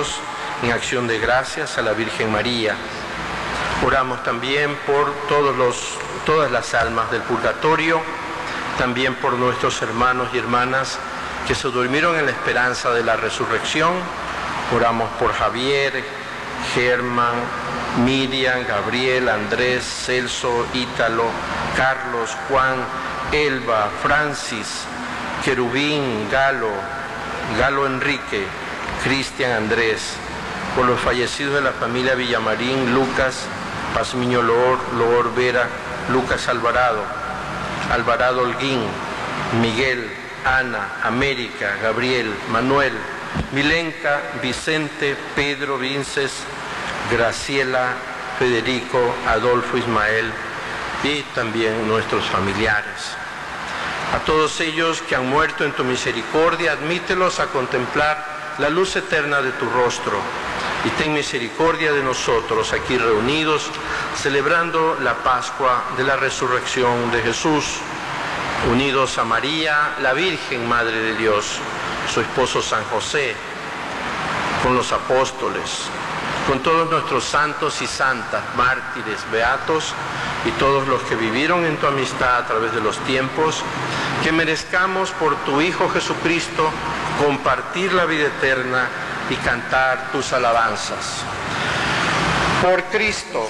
Dios en acción de gracias a la Virgen María. Oramos también por todas las almas del purgatorio, también por nuestros hermanos y hermanas que se durmieron en la esperanza de la resurrección. Oramos por Javier, Germán, Miriam, Gabriel, Andrés, Celso, Ítalo, Carlos, Juan, Elba, Francis, Querubín, Galo Enrique, Cristian Andrés, por los fallecidos de la familia Villamarín, Lucas, Pazmiño Loor Vera, Lucas Alvarado Holguín, Miguel, Ana, América, Gabriel, Manuel, Milenka, Vicente, Pedro, Vinces, Graciela, Federico, Adolfo, Ismael y también nuestros familiares. A todos ellos que han muerto en tu misericordia, admítelos a contemplar la luz eterna de tu rostro y ten misericordia de nosotros aquí reunidos, celebrando la Pascua de la resurrección de Jesús, unidos a María, la Virgen Madre de Dios, su esposo San José, con los apóstoles, con todos nuestros santos y santas, mártires, beatos y todos los que vivieron en tu amistad a través de los tiempos, que merezcamos por tu Hijo Jesucristo compartir la vida eterna y cantar tus alabanzas. Por Cristo,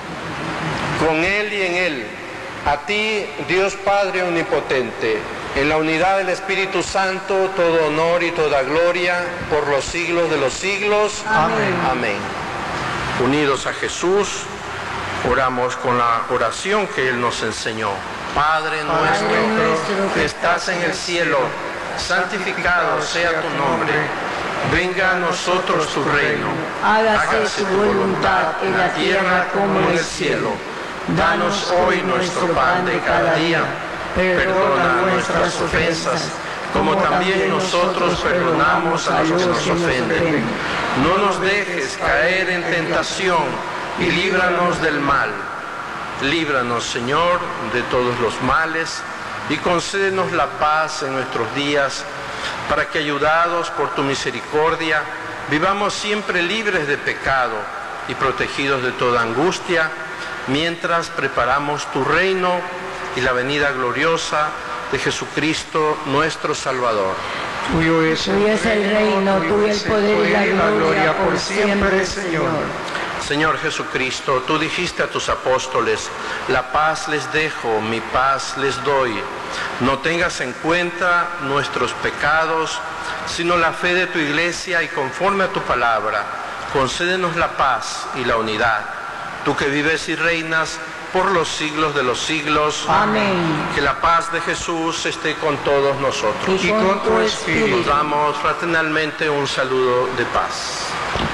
con Él y en Él, a ti, Dios Padre Omnipotente, en la unidad del Espíritu Santo, todo honor y toda gloria por los siglos de los siglos. Amén. Amén. Unidos a Jesús, oramos con la oración que Él nos enseñó. Padre nuestro que estás en el cielo, santificado sea tu nombre. Venga a nosotros tu reino. Hágase tu voluntad en la tierra como en el cielo. Danos hoy nuestro pan de cada día. Perdona nuestras ofensas, como también nosotros perdonamos a los que nos ofenden. No nos dejes caer en tentación y líbranos del mal. Líbranos, Señor, de todos los males y concédenos la paz en nuestros días, para que, ayudados por tu misericordia, vivamos siempre libres de pecado y protegidos de toda angustia, mientras preparamos tu reino y la venida gloriosa de Jesucristo nuestro Salvador. Tuyo es el reino, tuyo el poder y la gloria por siempre, Señor. Señor Jesucristo, tú dijiste a tus apóstoles: la paz les dejo, mi paz les doy. No tengas en cuenta nuestros pecados, sino la fe de tu iglesia, y conforme a tu palabra, concédenos la paz y la unidad. Tú que vives y reinas por los siglos de los siglos. Amén. Que la paz de Jesús esté con todos nosotros. Y con tu espíritu. Nos damos fraternalmente un saludo de paz.